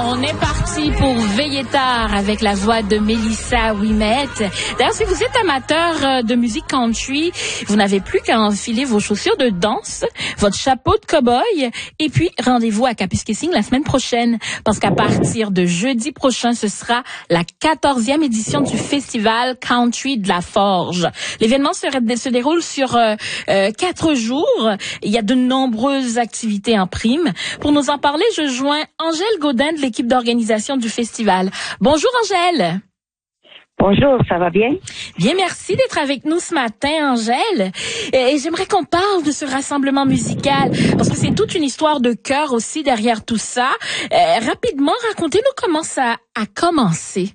On est parti pour Veiller tard avec la voix de Mélissa Ouimet. D'ailleurs, si vous êtes amateur de musique country, vous n'avez plus qu'à enfiler vos chaussures de danse, votre chapeau de cow-boy, et puis rendez-vous à Kapuskasing la semaine prochaine, parce qu'à partir de jeudi prochain, ce sera la 14e édition du Festival Country de la Forge. L'événement se déroule sur 4 jours. Il y a de nombreuses activités en prime. Pour nous en parler, je joins Angèle Gaudin de l'équipe d'organisation du festival. Bonjour Angèle. Bonjour, ça va bien? Bien, merci d'être avec nous ce matin, Angèle. Et j'aimerais qu'on parle de ce rassemblement musical, parce que c'est toute une histoire de cœur aussi derrière tout ça. Rapidement, racontez-nous comment ça a commencé.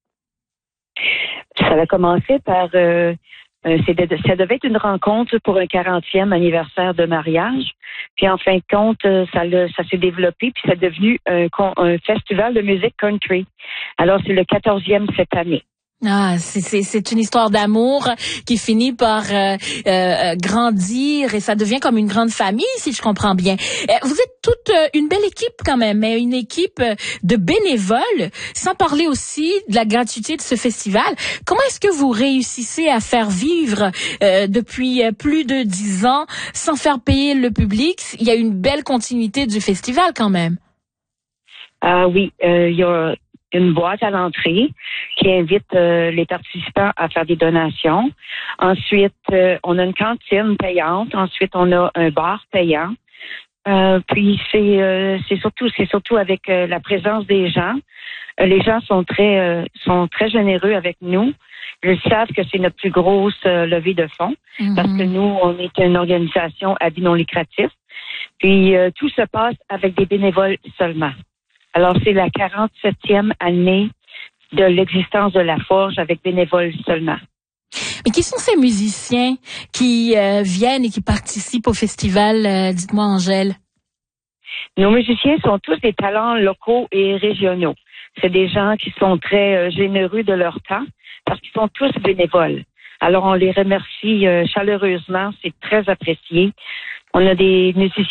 Ça a commencé par... ça devait être une rencontre pour un 40e anniversaire de mariage. Puis en fin de compte, ça s'est développé, puis ça est devenu un festival de musique country. Alors, c'est le 14e cette année. Ah, c'est une histoire d'amour qui finit par grandir et ça devient comme une grande famille, si je comprends bien. Vous êtes toute une belle équipe quand même, mais une équipe de bénévoles, sans parler aussi de la gratuité de ce festival. Comment est-ce que vous réussissez à faire vivre depuis plus de 10 ans sans faire payer le public? Il y a une belle continuité du festival quand même. Ah oui, il y a une boîte à l'entrée qui invite les participants à faire des donations. Ensuite, on a une cantine payante. Ensuite, on a un bar payant. Puis c'est surtout avec la présence des gens. Les gens sont très généreux avec nous. Ils savent que c'est notre plus grosse levée de fonds parce que nous, on est une organisation à but non lucratif. Puis tout se passe avec des bénévoles seulement. Alors, c'est la 47e année de l'existence de la Forge avec bénévoles seulement. Mais qui sont ces musiciens qui viennent et qui participent au festival? Dites-moi, Angèle. Nos musiciens sont tous des talents locaux et régionaux. C'est des gens qui sont très généreux de leur temps parce qu'ils sont tous bénévoles. Alors, on les remercie chaleureusement. C'est très apprécié. On a des musiciens